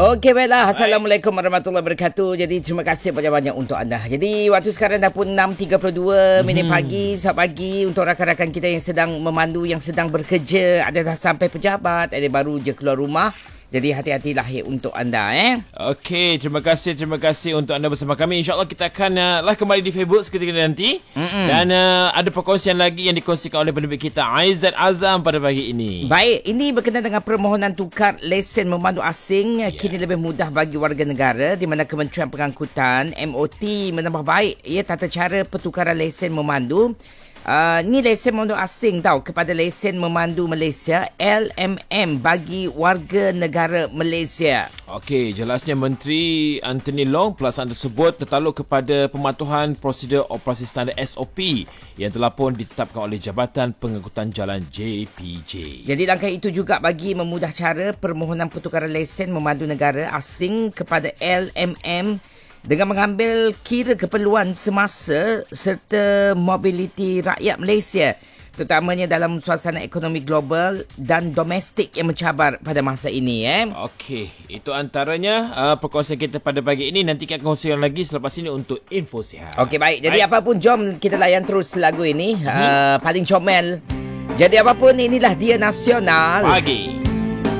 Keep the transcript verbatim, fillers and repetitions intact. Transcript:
Okey, baiklah. Assalamualaikum warahmatullahi wabarakatuh. Jadi terima kasih banyak-banyak untuk anda. Jadi waktu sekarang dah pun enam tiga puluh dua minit hmm. pagi, selamat pagi untuk rakan-rakan kita yang sedang memandu, yang sedang bekerja, ada dah sampai pejabat, ada baru je keluar rumah. Jadi hati-hatilah ya untuk anda eh. Okey, terima kasih terima kasih untuk anda bersama kami. InsyaAllah kita akan uh, lah kembali di Facebook seketika nanti. Mm-mm. Dan uh, ada perkongsian lagi yang dikongsikan oleh penerbit kita Aizat Azam pada pagi ini. Baik, ini berkenaan dengan permohonan tukar lesen memandu asing yeah. kini lebih mudah bagi warga negara, di mana Kementerian Pengangkutan M O T menambah baik ya tata cara pertukaran lesen memandu. Uh, ni lesen memandu asing tau kepada lesen memandu Malaysia L M M bagi warga negara Malaysia. Okey, jelasnya Menteri Anthony Long pelaksanaan tersebut tertaluk kepada pematuhan prosedur operasi standard S O P yang telah pun ditetapkan oleh Jabatan Pengangkutan Jalan J P J. Jadi langkah itu juga bagi memudah cara permohonan pertukaran lesen memandu negara asing kepada L M M dengan mengambil kira keperluan semasa serta mobiliti rakyat Malaysia, terutamanya dalam suasana ekonomi global dan domestik yang mencabar pada masa ini. Eh. Okey, itu antaranya uh, perkongsian kita pada pagi ini. Nanti kita kongsikan lagi selepas ini untuk info sihat. Okey, baik. Jadi baik. Apapun, jom kita layan terus lagu ini. Hmm. Uh, paling comel. Jadi apapun, inilah dia nasional. Pagi.